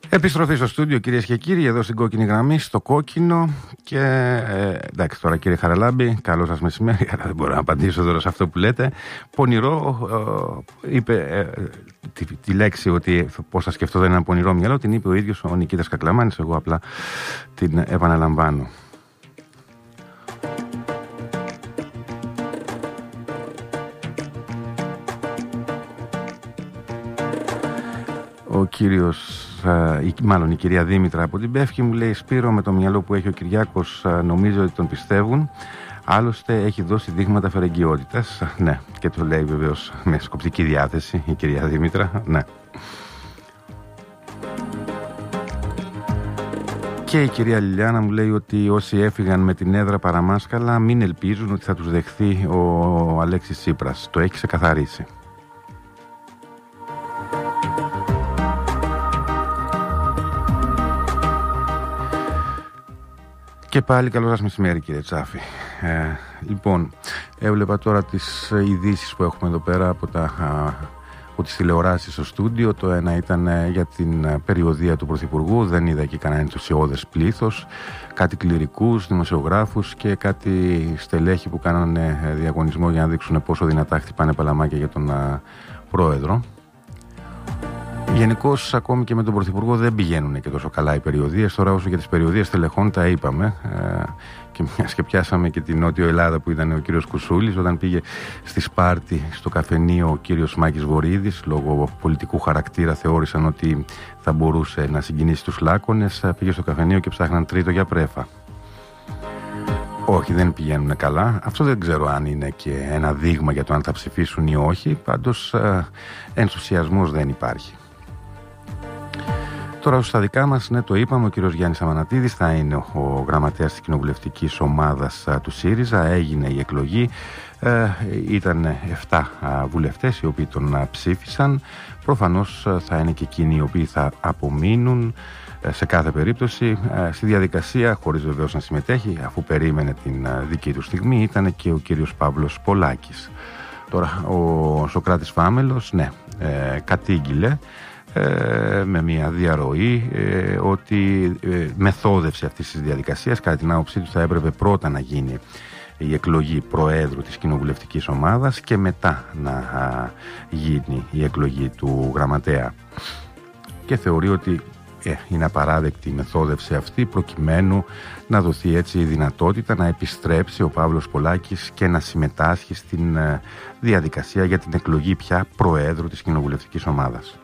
Επιστροφή στο στούντιο, κυρίες και κύριοι, εδώ στην κόκκινη γραμμή, στο κόκκινο. Και εντάξει, τώρα κύριε Χαραλάμπη, καλό σας μεσημέρι. Δεν μπορώ να απαντήσω τώρα σε αυτό που λέτε. Πονηρό, είπε τη λέξη ότι πώς θα σκεφτώ δεν είναι ένα πονηρό μυαλό, την είπε ο ίδιος ο Νικήτας Κακλαμάνης. Εγώ απλά την επαναλαμβάνω. Ο κύριος, μάλλον η κυρία Δήμητρα από την Πεύκη μου λέει: Σπύρο, με το μυαλό που έχει ο Κυριάκος νομίζω ότι τον πιστεύουν. Άλλωστε έχει δώσει δείγματα φερεγγιότητας. Ναι, και το λέει βεβαίως με σκοπτική διάθεση η κυρία Δήμητρα. Ναι. Και η κυρία Λιλιάνα μου λέει ότι όσοι έφυγαν με την έδρα παραμάσκαλα μην ελπίζουν ότι θα τους δεχθεί ο Αλέξης Τσίπρας. Το έχει ξεκαθαρίσει. Και πάλι καλό σας μεσημέρι κύριε Τσάφη. Λοιπόν, έβλεπα τώρα τις ειδήσεις που έχουμε εδώ πέρα από τις τηλεοράσεις στο στούντιο. Το ένα ήταν για την περιοδεία του Πρωθυπουργού. Δεν είδα εκεί κανένα ενθουσιώδες πλήθος. Κάτι κληρικούς, δημοσιογράφους και κάτι στελέχη που κάνανε διαγωνισμό για να δείξουν πόσο δυνατά χτυπάνε παλαμάκια για τον πρόεδρο. Γενικώς, ακόμη και με τον Πρωθυπουργό δεν πηγαίνουν και τόσο καλά οι περιοδίες. Τώρα, όσο για τις περιοδίες τελεχών, τα είπαμε. Και μιας και πιάσαμε και την Νότιο Ελλάδα που ήταν ο κύριος Κουσούλης, όταν πήγε στη Σπάρτη, στο καφενείο, ο κύριος Μάκης Βορίδης, λόγω πολιτικού χαρακτήρα, θεώρησαν ότι θα μπορούσε να συγκινήσει τους Λάκωνες. Πήγε στο καφενείο και ψάχναν τρίτο για πρέφα. Όχι, δεν πηγαίνουν καλά. Αυτό δεν ξέρω αν είναι και ένα δείγμα για το αν θα ψηφίσουν ή όχι. Πάντως, ενθουσιασμός δεν υπάρχει. Τώρα στα δικά μας, ναι, το είπαμε, ο κύριος Γιάννης Αμανατίδης θα είναι ο γραμματέας της κοινοβουλευτικής ομάδας του ΣΥΡΙΖΑ. Έγινε η εκλογή, ήταν 7 βουλευτές οι οποίοι τον ψήφισαν. Προφανώς θα είναι και εκείνοι οι οποίοι θα απομείνουν σε κάθε περίπτωση στη διαδικασία, χωρίς βεβαίως να συμμετέχει, αφού περίμενε την δική του στιγμή, ήταν και ο κύριος Παύλος Πολάκης. Τώρα ο Σωκράτης Φάμελος, ναι, κατήγγειλε με μια διαρροή ότι μεθόδευσε αυτής της διαδικασίας. Κατά την άποψή του θα έπρεπε πρώτα να γίνει η εκλογή προέδρου της κοινοβουλευτικής ομάδας και μετά να γίνει η εκλογή του γραμματέα, και θεωρεί ότι είναι απαράδεκτη η μεθόδευση αυτή, προκειμένου να δοθεί έτσι η δυνατότητα να επιστρέψει ο Παύλος Πολάκης και να συμμετάσχει στην διαδικασία για την εκλογή πια προέδρου της κοινοβουλευτικής ομάδας.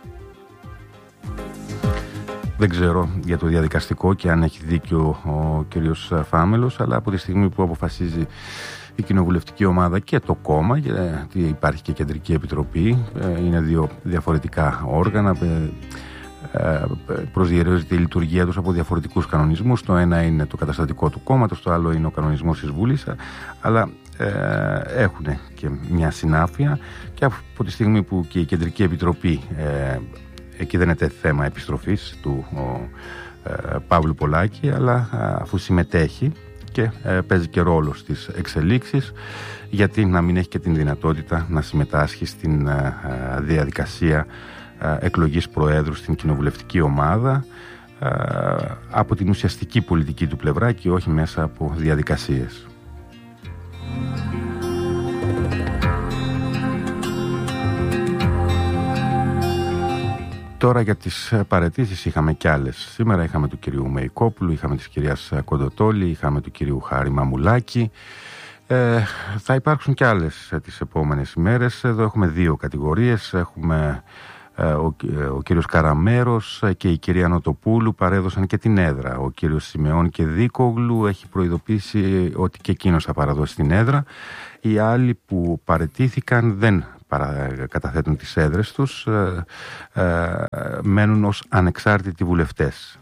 Δεν ξέρω για το διαδικαστικό και αν έχει δίκιο ο κύριος Φάμελος, αλλά από τη στιγμή που αποφασίζει η κοινοβουλευτική ομάδα και το κόμμα, γιατί υπάρχει και κεντρική επιτροπή, είναι δύο διαφορετικά όργανα, προσδιορίζεται η λειτουργία τους από διαφορετικούς κανονισμούς. Το ένα είναι το καταστατικό του κόμματος, το άλλο είναι ο κανονισμός της Βουλής, αλλά έχουν και μια συνάφεια, και από τη στιγμή που και η κεντρική επιτροπή, εκεί δεν είναι θέμα επιστροφής του Παύλου Πολάκη, αλλά αφού συμμετέχει και παίζει και ρόλο στις εξελίξεις, γιατί να μην έχει και την δυνατότητα να συμμετάσχει στην διαδικασία εκλογής προέδρου στην κοινοβουλευτική ομάδα από την ουσιαστική πολιτική του πλευρά και όχι μέσα από διαδικασίες. Τώρα για τις παραιτήσεις είχαμε κι άλλες. Σήμερα είχαμε του κυρίου Μεϊκόπουλου, είχαμε της κυρίας Κοντοτόλη, είχαμε του κυρίου Χάρη Μαμουλάκη. Θα υπάρξουν κι άλλες τις επόμενες ημέρες. Εδώ έχουμε δύο κατηγορίες. Έχουμε ο κύριος Καραμέρος και η κυρία Νοτοπούλου παρέδωσαν και την έδρα. Ο κύριος Σιμεών και Δίκογλου έχει προειδοποιήσει ότι και εκείνος θα παραδώσει την έδρα. Οι άλλοι που παραιτήθηκαν δεν καταθέτουν τις έδρες τους, μένουν ως ανεξάρτητοι βουλευτές.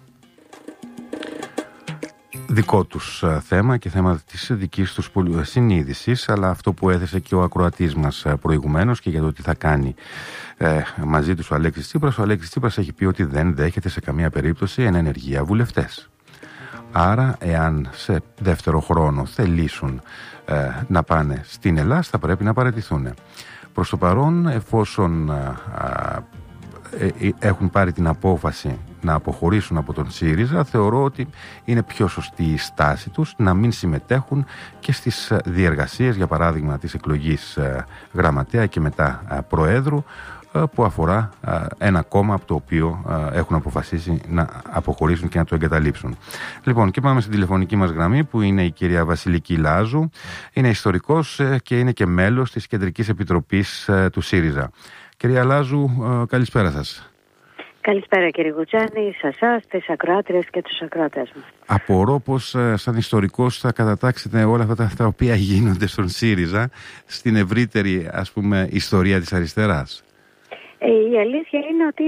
Δικό τους θέμα και θέμα της δικής τους συνείδησης, αλλά αυτό που έθεσε και ο ακροατής μας προηγουμένως και για το τι θα κάνει μαζί τους ο Αλέξης Τσίπρας. Ο Αλέξης Τσίπρας έχει πει ότι δεν δέχεται σε καμία περίπτωση εν ενεργεία βουλευτές. Άρα, εάν σε δεύτερο χρόνο θελήσουν να πάνε στην Ελλάδα, θα πρέπει να παραιτηθούν. Προς το παρόν, εφόσον έχουν πάρει την απόφαση να αποχωρήσουν από τον ΣΥΡΙΖΑ, θεωρώ ότι είναι πιο σωστή η στάση τους να μην συμμετέχουν και στις διεργασίες, για παράδειγμα της εκλογής γραμματέα και μετά προέδρου, που αφορά ένα κόμμα από το οποίο έχουν αποφασίσει να αποχωρήσουν και να το εγκαταλείψουν. Λοιπόν, και πάμε στην τηλεφωνική μας γραμμή, που είναι η κυρία Βασιλική Λάζου. Είναι ιστορικός και είναι και μέλος της Κεντρικής Επιτροπής του ΣΥΡΙΖΑ. Κυρία Λάζου, καλησπέρα σας. Καλησπέρα κύριε Γουτζάνη, σε εσάς, τις ακροάτριες και τους ακροατές μας. Απορώ πως σαν ιστορικός θα κατατάξετε όλα αυτά τα οποία γίνονται στον ΣΥΡΙΖΑ στην ευρύτερη, ας πούμε, ιστορία της αριστεράς. Η αλήθεια είναι ότι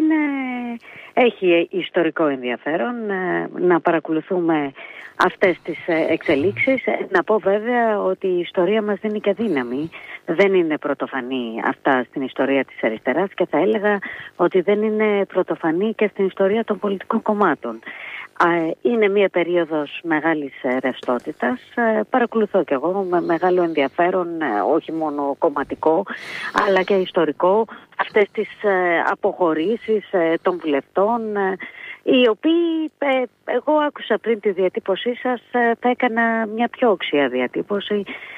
έχει ιστορικό ενδιαφέρον να παρακολουθούμε αυτές τις εξελίξεις. Να πω βέβαια ότι η ιστορία μας δίνει και δύναμη. Δεν είναι πρωτοφανή αυτά στην ιστορία της αριστεράς και θα έλεγα ότι δεν είναι πρωτοφανή και στην ιστορία των πολιτικών κομμάτων. Είναι μια περίοδος μεγάλης ρευστότητας. Παρακολουθώ και εγώ με μεγάλο ενδιαφέρον, όχι μόνο κομματικό αλλά και ιστορικό, αυτές τις αποχωρήσεις των βουλευτών, οι οποίοι, εγώ άκουσα πριν τη διατύπωσή σας, θα έκανα μια πιο οξία διατύπωση,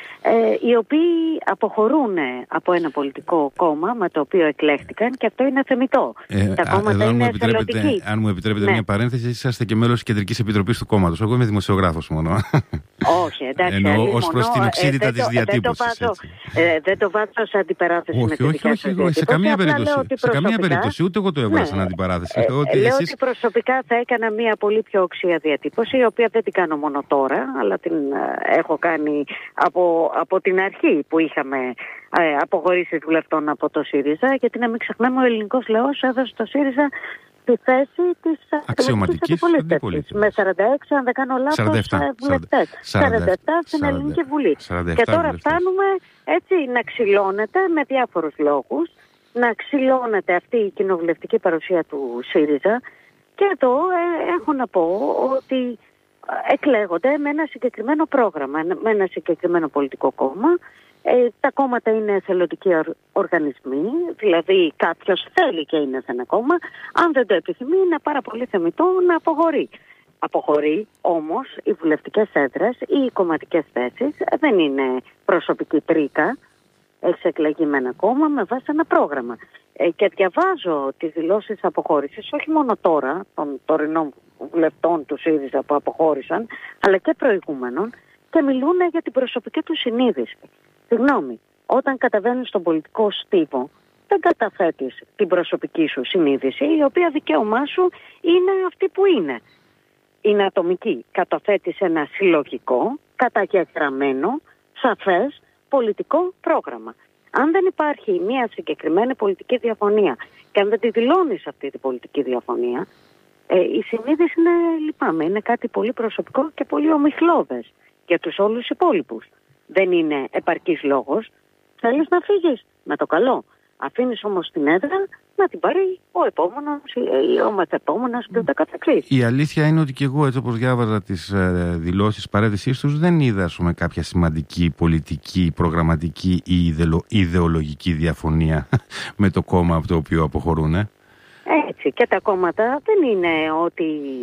οι οποίοι αποχωρούν από ένα πολιτικό κόμμα με το οποίο εκλέχτηκαν, και αυτό είναι θεμιτό. Τα κόμματα είναι εθελοντικοί. Αν μου επιτρέπετε μια παρένθεση, είσαστε και μέλος της Κεντρικής Επιτροπής του κόμματος. Εγώ είμαι δημοσιογράφος μόνο. Όχι, εντάξει. Εννοώ ως προς την οξύτητα της διατύπωσης. Δεν το βάζω σε αντιπαράθεση με τη δικιά σας διατύπωση. Σε καμία περίπτωση. Ούτε εγώ το έβαλα σαν αντιπαράθεση. Λέω ότι προσωπικά θα έκανα μια πολύ πιο οξία διατύπωση, η οποία δεν την κάνω μόνο τώρα, αλλά την έχω κάνει από την αρχή που είχαμε αποχωρήσει βουλευτών από το ΣΥΡΙΖΑ, γιατί να μην ξεχνάμε, ο ελληνικός λαός έδωσε στο ΣΥΡΙΖΑ τη θέση της αξιωματικής αντιπολίτευσης. Με 46, αν δεν κάνω λάθος, βουλευτές. 47 στην Ελληνική Βουλή. Και τώρα φτάνουμε έτσι να ξυλώνεται με διάφορους λόγους, να ξυλώνεται αυτή η κοινοβουλευτική παρουσία του ΣΥΡΙΖΑ, και εδώ έχω να πω ότι εκλέγονται με ένα συγκεκριμένο πρόγραμμα, με ένα συγκεκριμένο πολιτικό κόμμα. Τα κόμματα είναι εθελοντικοί οργανισμοί, δηλαδή κάποιος θέλει και είναι σε ένα κόμμα, αν δεν το επιθυμεί είναι πάρα πολύ θεμιτό να αποχωρεί. Αποχωρεί όμως οι βουλευτικές έδρες ή οι κομματικές θέσεις, δεν είναι προσωπική τρίκα. Έχεις εκλεγεί με ένα κόμμα με βάση ένα πρόγραμμα. Και διαβάζω τις δηλώσεις αποχώρησης, όχι μόνο τώρα των τωρινών βουλευτών του ΣΥΡΙΖΑ που αποχώρησαν, αλλά και προηγούμενων, και μιλούν για την προσωπική του συνείδηση. Συγγνώμη, όταν καταβαίνεις στον πολιτικό στίβο, δεν καταθέτεις την προσωπική σου συνείδηση, η οποία δικαίωμά σου είναι αυτή που είναι. Είναι ατομική. Καταθέτεις ένα συλλογικό, καταγεγραμμένο, σαφές πολιτικό πρόγραμμα. Αν δεν υπάρχει μια συγκεκριμένη πολιτική διαφωνία και αν δεν τη δηλώνεις αυτή την πολιτική διαφωνία, η συνείδηση είναι, λυπάμαι, είναι κάτι πολύ προσωπικό και πολύ ομιχλώδες για τους όλους υπόλοιπους. Δεν είναι επαρκής λόγος. Θέλεις να φύγεις, με το καλό. Αφήνεις όμως την έδρα να την πάρει ο επόμενος ή ο μεθεπόμενος και ούτε καθεξής. Η αλήθεια είναι ότι και εγώ, έτσι όπως διάβαζα τις δηλώσεις παρέτησής τους, δεν είδα κάποια σημαντική πολιτική, προγραμματική ή ιδεολογική διαφωνία με το κόμμα από το οποίο αποχωρούν. Έτσι, και τα κόμματα δεν είναι ότι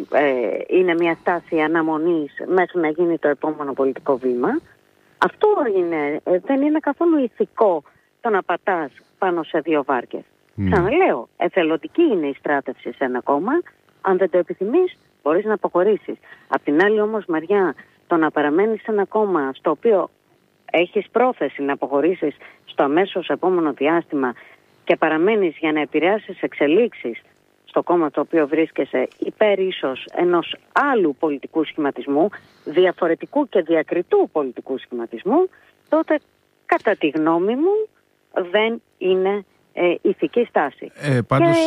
είναι μια στάση αναμονής μέχρι να γίνει το επόμενο πολιτικό βήμα. Αυτό δεν είναι καθόλου ηθικό το να πατάς πάνω σε δύο βάρκες. Ξαναλέω, εθελοντική είναι η στράτευση σε ένα κόμμα. Αν δεν το επιθυμείς, μπορείς να αποχωρήσεις. Απ' την άλλη όμως μεριά, το να παραμένεις σε ένα κόμμα στο οποίο έχεις πρόθεση να αποχωρήσεις στο αμέσως επόμενο διάστημα και παραμένεις για να επηρεάσεις εξελίξεις στο κόμμα το οποίο βρίσκεσαι υπέρ ίσως ενός άλλου πολιτικού σχηματισμού, διαφορετικού και διακριτού πολιτικού σχηματισμού, τότε κατά τη γνώμη μου δεν είναι ηθική στάση. Πάντως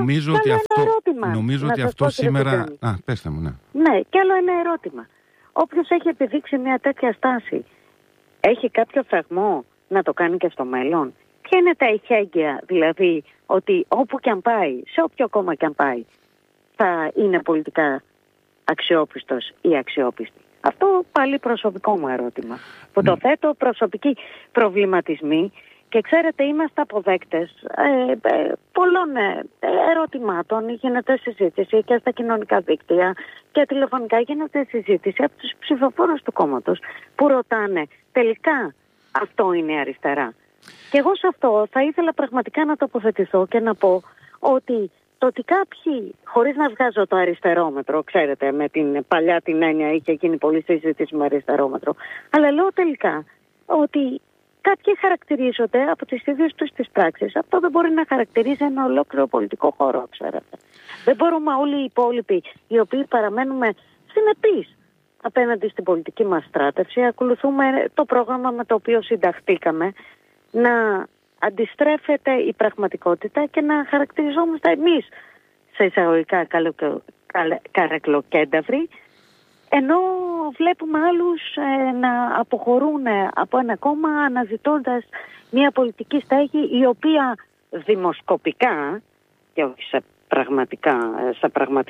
νομίζω ότι αυτό σήμερα... πέστε μου, ναι. Ναι, και άλλο ένα ερώτημα. Όποιος έχει επιδείξει μια τέτοια στάση, έχει κάποιο φραγμό να το κάνει και στο μέλλον? Ποια είναι τα εχέγγυα, δηλαδή, ότι όπου και αν πάει, σε όποιο κόμμα και αν πάει, θα είναι πολιτικά αξιόπιστος ή αξιόπιστη? Αυτό πάλι προσωπικό μου ερώτημα. Που το θέτω, προσωπικοί προβληματισμοί, Και ξέρετε, είμαστε αποδέκτες πολλών ερωτημάτων. Γίνεται συζήτηση και στα κοινωνικά δίκτυα και τηλεφωνικά γίνεται συζήτηση από τους ψηφοφόρους του κόμματος που ρωτάνε τελικά αυτό είναι αριστερά. Και εγώ σε αυτό θα ήθελα πραγματικά να τοποθετηθώ και να πω ότι το ότι κάποιοι, χωρίς να βγάζω το αριστερόμετρο, ξέρετε, με την παλιά την έννοια είχε γίνει πολύ συζήτηση με αριστερόμετρο, αλλά λέω τελικά ότι κάποιοι χαρακτηρίζονται από τις ίδιες τους τις πράξεις. Αυτό δεν μπορεί να χαρακτηρίζει ένα ολόκληρο πολιτικό χώρο, ξέρετε. Δεν μπορούμε όλοι οι υπόλοιποι, οι οποίοι παραμένουμε συνεπείς απέναντι στην πολιτική μας στράτευση, ακολουθούμε το πρόγραμμα με το οποίο συνταχτήκαμε, να αντιστρέφεται η πραγματικότητα και να χαρακτηριζόμαστε εμείς σε εισαγωγικά καρακλοκένταυροι, ενώ βλέπουμε άλλους να αποχωρούν από ένα κόμμα αναζητώντας μια πολιτική στέγη η οποία δημοσκοπικά και όχι σε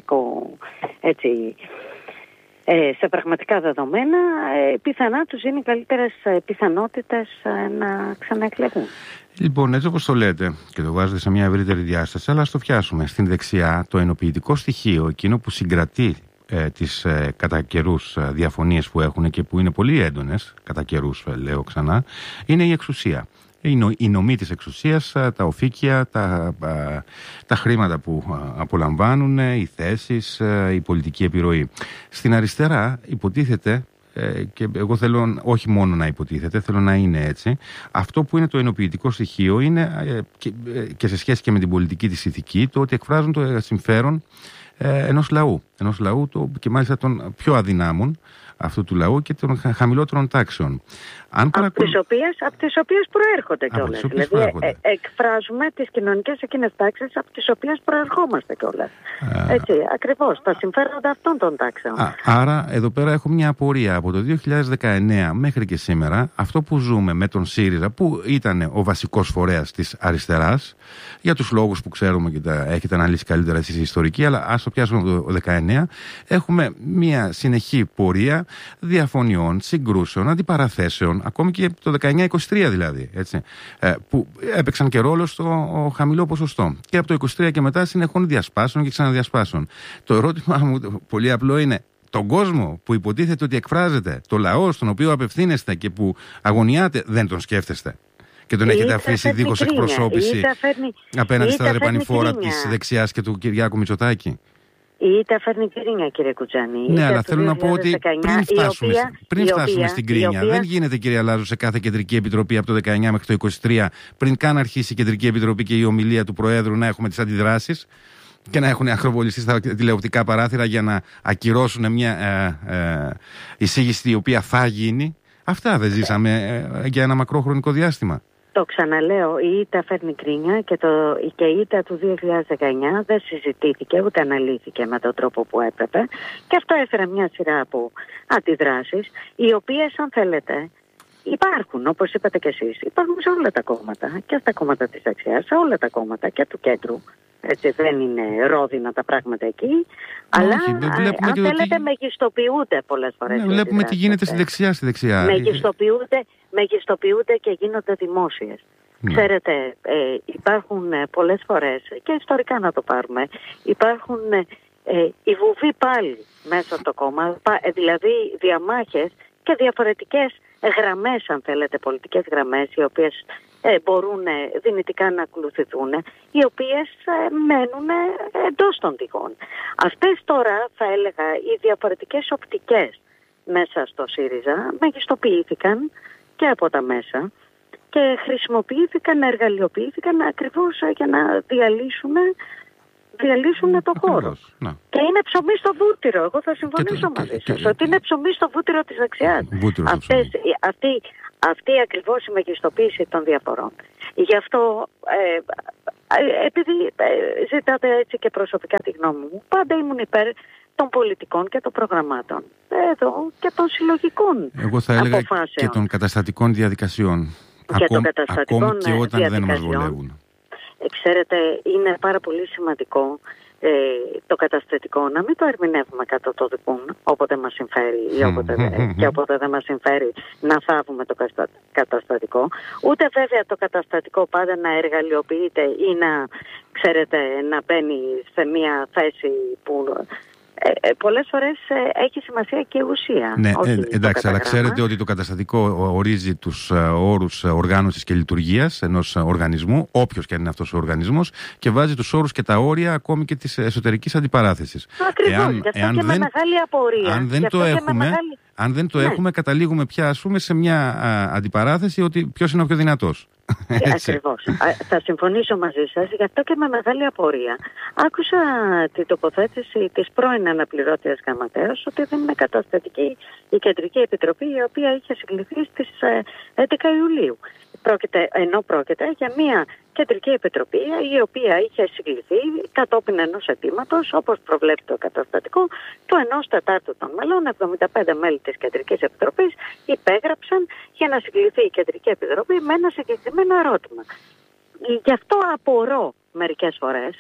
πραγματικά δεδομένα πιθανά τους είναι καλύτερες πιθανότητες να ξαναεκλεγούν. Λοιπόν, έτσι όπως το λέτε και το βάζετε σε μια ευρύτερη διάσταση, αλλά ας το πιάσουμε. Στην δεξιά, το ενοποιητικό στοιχείο, εκείνο που συγκρατεί τις κατά καιρούς διαφωνίες που έχουν και που είναι πολύ έντονες, κατά καιρούς λέω ξανά, είναι η εξουσία. Οι νομοί της εξουσίας, τα οφίκια, τα χρήματα που απολαμβάνουν, οι θέσεις, η πολιτική επιρροή. Στην αριστερά υποτίθεται, και εγώ θέλω όχι μόνο να υποτίθεται, θέλω να είναι έτσι, αυτό που είναι το ενοποιητικό στοιχείο είναι και σε σχέση και με την πολιτική της ηθική, το ότι εκφράζουν το συμφέρον ενός λαού και μάλιστα των πιο αδυνάμων αυτού του λαού και των χαμηλότερων τάξεων. Από τις οποίες προέρχονται κιόλας. Δηλαδή εκφράζουμε τις κοινωνικές εκείνες τάξεις από τις οποίες προερχόμαστε κιόλας. Έτσι, ακριβώς, τα συμφέροντα αυτών των τάξεων. Άρα εδώ πέρα έχω μια απορία. Από το 2019 μέχρι και σήμερα, αυτό που ζούμε με τον ΣΥΡΙΖΑ, που ήταν ο βασικός φορέας της αριστεράς, για τους λόγους που ξέρουμε και τα έχετε αναλύσει καλύτερα εσείς ιστορικοί, αλλά ας το πιάσουμε από το 2019, έχουμε μια συνεχή πορεία διαφωνιών, συγκρούσεων, αντιπαραθέσεων, ακόμη και το 19-23 δηλαδή, έτσι, που έπαιξαν και ρόλο στο χαμηλό ποσοστό. Και από το 23 και μετά συνεχών διασπάσεων και ξαναδιασπάσεων. Το ερώτημα μου πολύ απλό είναι, τον κόσμο που υποτίθεται ότι εκφράζεται, το λαό στον οποίο απευθύνεστε και που αγωνιάτε, δεν τον σκέφτεστε? Και τον έχετε αφήσει δίχως εκπροσώπηση απέναντι στα δρεπανηφόρα της δεξιάς και του Κυριάκου Μητσοτάκη? Είτε φέρνει κρίνια, κύριε Κουτζάνη. Ναι, αλλά θέλω να πω ότι πριν φτάσουμε στην κρίνια, δεν γίνεται, κύριε Λάζου, σε κάθε κεντρική επιτροπή από το 19 μέχρι το 23, πριν καν αρχίσει η κεντρική επιτροπή και η ομιλία του Προέδρου, να έχουμε τις αντιδράσεις και να έχουν ακροβολιστεί στα τηλεοπτικά παράθυρα για να ακυρώσουν μια εισήγηση η οποία θα γίνει. Αυτά δεν ζήσαμε για ένα μακρό χρονικό διάστημα? Το ξαναλέω, η ήττα φέρνει κρίνια και η ήττα του 2019 δεν συζητήθηκε ούτε αναλύθηκε με τον τρόπο που έπρεπε, και αυτό έφερε μια σειρά από αντιδράσεις, οι οποίες, αν θέλετε, υπάρχουν, όπως είπατε κι εσείς, υπάρχουν σε όλα τα κόμματα και στα κόμματα της δεξιάς, σε όλα τα κόμματα και του κέντρου. Έτσι, δεν είναι ρόδινα τα πράγματα εκεί, αλλά αν θέλετε μεγιστοποιούνται πολλές φορές. Ναι, βλέπουμε τι γίνεται στη δεξιά. Μεγιστοποιούνται και γίνονται δημόσιες. Ναι. Ξέρετε, υπάρχουν πολλές φορές, και ιστορικά να το πάρουμε, υπάρχουν οι βουβοί πάλι μέσα στο κόμμα, δηλαδή διαμάχες και διαφορετικές γραμμές, αν θέλετε, πολιτικές γραμμές, οι οποίες μπορούν δυνητικά να ακολουθηθούν, οι οποίες μένουν εντός των τυχών. Αυτές τώρα, θα έλεγα, οι διαφορετικές οπτικές μέσα στο ΣΥΡΙΖΑ μεγιστοποιήθηκαν και από τα μέσα και χρησιμοποιήθηκαν, εργαλειοποιήθηκαν ακριβώς για να διαλύσουν το χώρο. Να. Και είναι ψωμί στο βούτυρο. Εγώ θα συμφωνήσω μαζί σας ότι είναι ψωμί στο βούτυρο της δεξιάς. Αυτή ακριβώς η μεγιστοποίηση των διαφορών. Γι' αυτό, επειδή ζητάτε έτσι και προσωπικά τη γνώμη μου, πάντα ήμουν υπέρ των πολιτικών και των προγραμμάτων. Εδώ και των συλλογικών. Εγώ θα έλεγα αποφάσεων. Και των καταστατικών διαδικασιών. Ακόμη και όταν δεν μας βολεύουν. Ξέρετε, είναι πάρα πολύ σημαντικό το καταστατικό να μην το ερμηνεύουμε κατά το δικούν όποτε μας συμφέρει και όποτε δεν μας συμφέρει να θάβουμε το καταστατικό. Ούτε βέβαια το καταστατικό πάντα να εργαλειοποιείται ή να μπαίνει σε μια θέση που... πολλές φορές έχει σημασία και ουσία. Ναι, εντάξει, αλλά ξέρετε ότι το καταστατικό ορίζει τους όρους οργάνωσης και λειτουργίας ενός οργανισμού, όποιος και αν είναι αυτός ο οργανισμός, και βάζει τους όρους και τα όρια ακόμη και της εσωτερικής αντιπαράθεσης. Ακριβώς, γι' αυτό και με μεγάλη απορία. Αν δεν το έχουμε, καταλήγουμε πια, ας πούμε, σε μια αντιπαράθεση ότι ποιος είναι ο πιο δυνατός. Ακριβώς. Θα συμφωνήσω μαζί σας, γι' αυτό και με μεγάλη απορία. Άκουσα την τοποθέτηση της πρώην αναπληρώτριας γραμματέως ότι δεν είναι καταστατική η Κεντρική Επιτροπή, η οποία είχε συγκληθεί στις 11 Ιουλίου. Ενώ πρόκειται για μια Κεντρική Επιτροπή η οποία είχε συγκληθεί κατόπιν ενός αιτήματος, όπως προβλέπει το καταστατικό, του 1/4 των μελών. 75 μέλη της Κεντρικής Επιτροπής υπέγραψαν για να συγκληθεί η Κεντρική Επιτροπή με ένα συγκεκριμένο ερώτημα. Γι' αυτό απορώ μερικές φορές,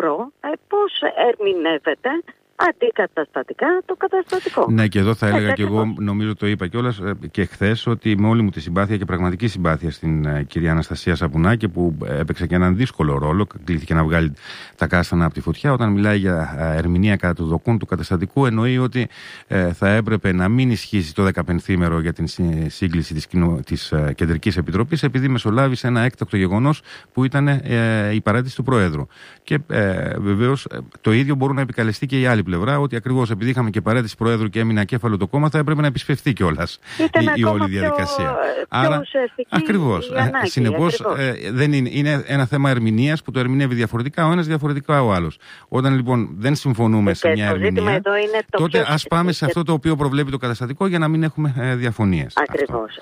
πώς ερμηνεύεται αντικαταστατικά το καταστατικό. Ναι, και εδώ θα έλεγα και εγώ, νομίζω το είπα κιόλας και χθες, ότι με όλη μου τη συμπάθεια και πραγματική συμπάθεια στην κυρία Αναστασία Σαπουνάκη, που έπαιξε και έναν δύσκολο ρόλο, κλήθηκε να βγάλει τα κάστανα από τη φωτιά. Όταν μιλάει για ερμηνεία κατά του δοκούν του καταστατικού, εννοεί ότι θα έπρεπε να μην ισχύσει το 15ήμερο για την σύγκληση της Κεντρικής Επιτροπής, επειδή μεσολάβησε ένα έκτακτο γεγονός που ήταν η παρέτηση του Προέδρου. Και βεβαίως το ίδιο μπορούν να επικαλεστεί και οι άλλοι πλευρά, ότι ακριβώς επειδή είχαμε και παρέτηση Προέδρου και έμεινε ακέφαλο το κόμμα, θα έπρεπε να επισπευθεί κιόλας η όλη διαδικασία. Άρα, ακριβώς. Συνεπώς, είναι ένα θέμα ερμηνείας που το ερμηνεύει διαφορετικά ο ένας, διαφορετικά ο άλλος. Όταν λοιπόν δεν συμφωνούμε σε μια ερμηνεία, τότε ας πάμε σε αυτό το οποίο προβλέπει το καταστατικό για να μην έχουμε διαφωνίες. Ακριβώς.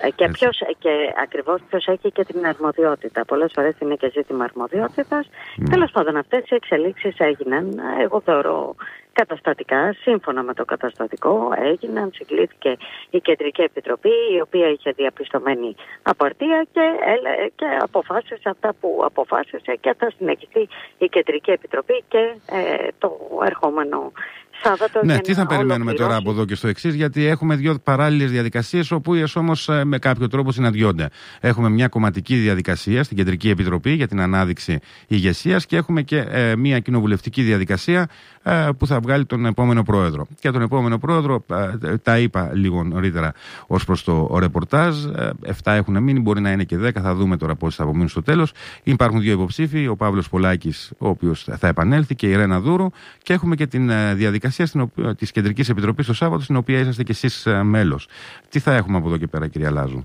Ακριβώς ποιος έχει και την αρμοδιότητα. Πολλές φορές είναι και ζήτημα αρμοδιότητας. Τέλος πάντων, αυτές οι εξελίξεις έγιναν, εγώ θεωρώ, καταστατικά. Σύμφωνα με το καταστατικό έγιναν, συγκλήθηκε η Κεντρική Επιτροπή, η οποία είχε διαπιστωμένη απαρτία και αποφάσισε αυτά που αποφάσισε, και θα συνεχιστεί η Κεντρική Επιτροπή και το ερχόμενο Σάββατο. Ναι, τι θα περιμένουμε τώρα από εδώ και στο εξής, γιατί έχουμε δύο παράλληλες διαδικασίες, οποίες όμως με κάποιο τρόπο συναντιόνται. Έχουμε μια κομματική διαδικασία στην Κεντρική Επιτροπή για την ανάδειξη ηγεσίας και έχουμε και μια κοινοβουλευτική διαδικασία που θα βγάλει τον επόμενο πρόεδρο. Και τον επόμενο πρόεδρο τα είπα λίγο νωρίτερα ως προς το ρεπορτάζ. 7 έχουν μείνει, μπορεί να είναι και 10, θα δούμε τώρα πόσοι θα απομείνουν στο τέλος. Υπάρχουν 2 υποψήφοι, ο Παύλος Πολάκης, ο οποίος θα επανέλθει, και η Ρένα Δούρου, και έχουμε και την διαδικασία της Κεντρικής Επιτροπής το Σάββατο, στην οποία είσαστε και εσείς μέλος. Τι θα έχουμε από εδώ και πέρα, κυρία Λάζου?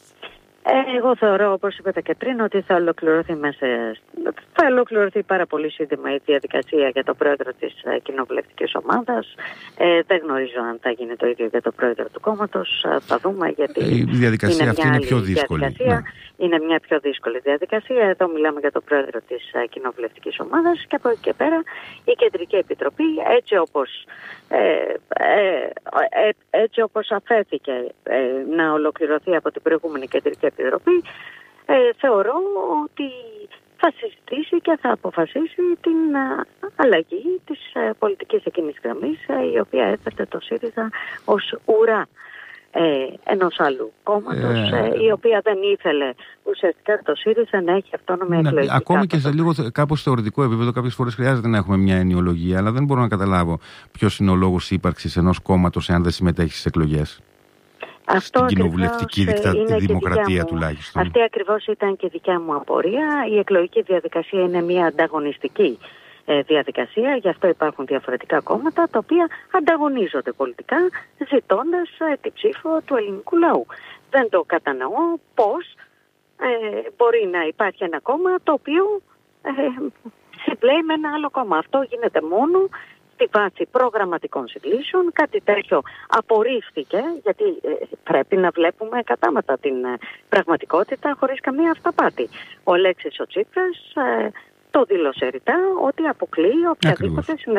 Εγώ θεωρώ, όπως είπατε και πριν, ότι θα ολοκληρωθεί πάρα πολύ σύντομα η διαδικασία για τον πρόεδρο της κοινοβουλευτικής ομάδας. Δεν γνωρίζω αν θα γίνει το ίδιο για τον πρόεδρο του κόμματος. Θα δούμε, γιατί η διαδικασία αυτή είναι πιο δύσκολη. Ναι. Είναι μια πιο δύσκολη διαδικασία. Εδώ μιλάμε για τον πρόεδρο της κοινοβουλευτικής ομάδας, και από εκεί και πέρα η Κεντρική Επιτροπή, έτσι όπως αφέθηκε να ολοκληρωθεί από την προηγούμενη Κεντρική Επιτροπή, θεωρώ ότι θα συζητήσει και θα αποφασίσει την αλλαγή της πολιτικής εκείνης γραμμής, η οποία έθετε το ΣΥΡΙΖΑ ως ουρά ενός άλλου κόμματος, η οποία δεν ήθελε ουσιαστικά το ΣΥΡΙΖΑ να έχει αυτόνομη εκλογική. Ακόμη και σε λίγο κάπως θεωρητικό επίπεδο, κάποιες φορές χρειάζεται να έχουμε μια ενιολογία, αλλά δεν μπορώ να καταλάβω ποιος είναι ο λόγος ύπαρξης ενός κόμματος εάν δεν συμμετέχει στις εκλογές. Στην κοινοβουλευτική δημοκρατία τουλάχιστον. Αυτή ακριβώς ήταν και η δικιά μου απορία. Η εκλογική διαδικασία είναι μια ανταγωνιστική διαδικασία, γι' αυτό υπάρχουν διαφορετικά κόμματα τα οποία ανταγωνίζονται πολιτικά, ζητώντας την ψήφο του ελληνικού λαού. Δεν το κατανοώ πώς μπορεί να υπάρχει ένα κόμμα το οποίο συμπλέει με ένα άλλο κόμμα. Αυτό γίνεται μόνο στη βάση προγραμματικών συγκλήσεων. Κάτι τέτοιο απορρίφθηκε, γιατί πρέπει να βλέπουμε κατάματα την πραγματικότητα χωρίς καμία αυταπάτη. Ο Αλέξης ο Τσίπρας το δήλωσε ρητά ότι αποκλείει οποιαδήποτε συνεργασία